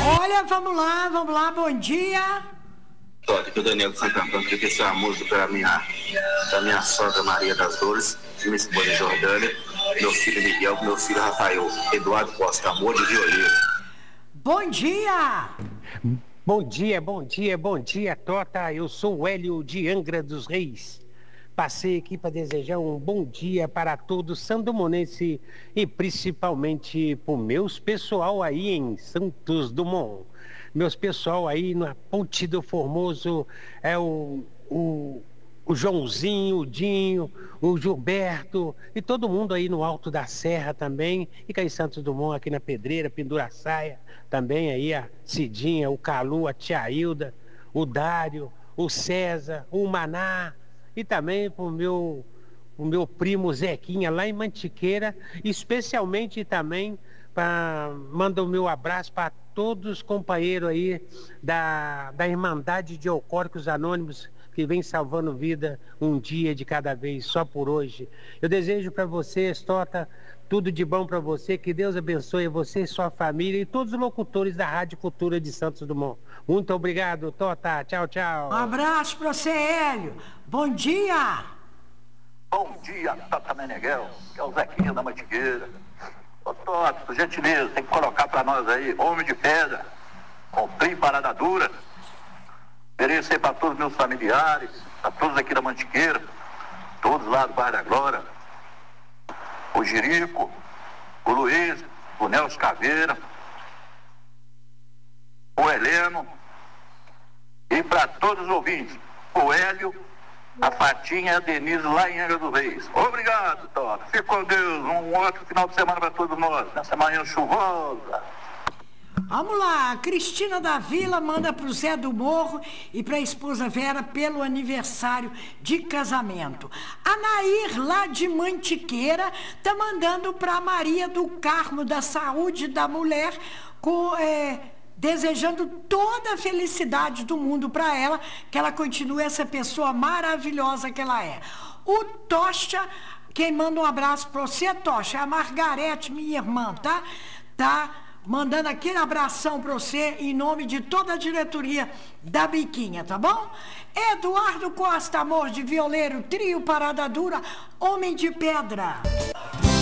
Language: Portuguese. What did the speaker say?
Olha, vamos lá, bom dia. Toque, que o Daniel de Santo Antônio, que esse é uma música da minha sogra Maria das Dores, minha esposa Jordânia, meu filho Miguel, meu filho Rafael, Eduardo Costa, amor de violeiro. Bom dia. Bom dia, Tota. Eu sou o Hélio de Angra dos Reis. Passei aqui para desejar um bom dia para todos sandomonense e principalmente para os meus pessoal aí em Santos Dumont. Meus pessoal aí na Ponte do Formoso é o Joãozinho, o Dinho, o Gilberto e todo mundo aí no Alto da Serra também. E cá em Santos Dumont, aqui na Pedreira, Penduraçaia, também aí a Cidinha, o Calu, a Tia Hilda, o Dário, o César, o Maná. E também para o meu primo Zequinha lá em Mantiqueira, especialmente também manda o meu abraço para todos os companheiros aí da Irmandade de Alcoólicos Anônimos, que vem salvando vida um dia de cada vez, só por hoje. Eu desejo para vocês, Tota, tudo de bom para você, que Deus abençoe você, sua família e todos os locutores da Rádio Cultura de Santos Dumont. Muito obrigado, Tota. Tchau, tchau. Um abraço para você, Hélio. Bom dia. Bom dia, Tota Meneghel, que é o Zequinha da Mantiqueira. Ô, Tota, por gentileza, tem que colocar para nós aí, Homem de Pedra, com Prim Parada Dura. Oferecer para todos os meus familiares, para todos aqui da Mantiqueira, todos lá do Bairro da Glória. O Jerico, o Luiz, o Nelson Caveira, o Heleno, e para todos os ouvintes, o Hélio, a Fatinha e a Denise lá em Angra dos Reis. Obrigado, Tota. Fique com Deus. Um ótimo final de semana para todos nós, nessa manhã chuvosa. Vamos lá, a Cristina da Vila manda pro Zé do Morro e pra esposa Vera pelo aniversário de casamento. A Nair, lá de Mantiqueira, tá mandando pra Maria do Carmo da Saúde da Mulher, desejando toda a felicidade do mundo para ela, que ela continue essa pessoa maravilhosa que ela é. O Tocha, quem manda um abraço para você, Tocha, é a Margarete, minha irmã, tá? Tá mandando aquele abração para você em nome de toda a diretoria da Biquinha, tá bom? Eduardo Costa, amor de violeiro, trio Parada Dura, Homem de Pedra.